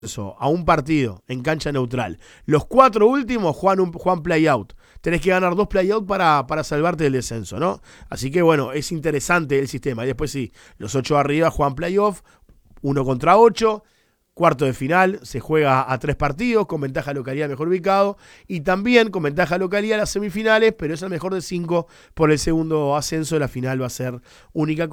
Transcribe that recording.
a un partido en cancha neutral. Los 4 últimos juegan play-out. Tenés que ganar 2 play-out para salvarte del descenso, ¿no? Así que bueno, es interesante el sistema. Y después sí, los 8 arriba juegan play-off, 1 contra 8. Cuarto de final, se juega a 3 partidos, con ventaja localidad mejor ubicado, y también con ventaja localidad las semifinales, pero es el mejor de 5 por el segundo ascenso. La final va a ser única.